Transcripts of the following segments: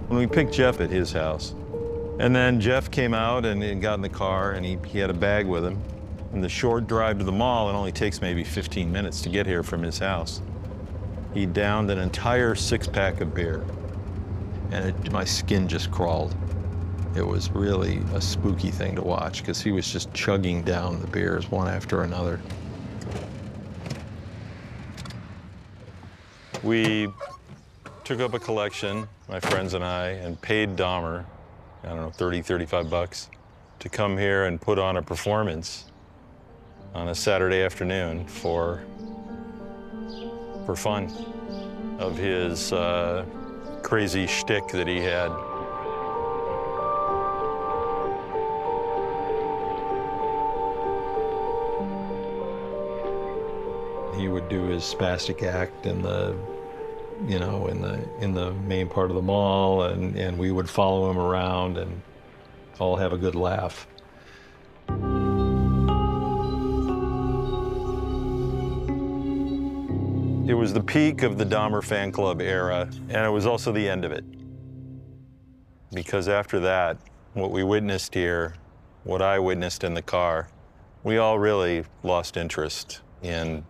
when we picked Jeff at his house. And then Jeff came out and got in the car, and he had a bag with him. And the short drive to the mall, it only takes maybe 15 minutes to get here from his house. He downed an entire six-pack of beer, and my skin just crawled. It was really a spooky thing to watch because he was just chugging down the beers one after another. We took up a collection, my friends and I, and paid Dahmer, I don't know, 30, 35 bucks to come here and put on a performance on a Saturday afternoon for fun of his crazy shtick that he had. He would do his spastic act in the, you know, in the main part of the mall, and we would follow him around and all have a good laugh. It was the peak of the Dahmer fan club era, and it was also the end of it. Because after that, what we witnessed here, what I witnessed in the car, we all really lost interest in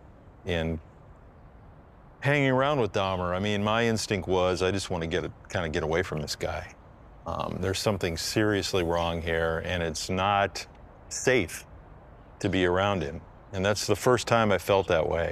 hanging around with Dahmer. I mean, my instinct was I just want to kind of get away from this guy. There's something seriously wrong here, and it's not safe to be around him. And that's the first time I felt that way.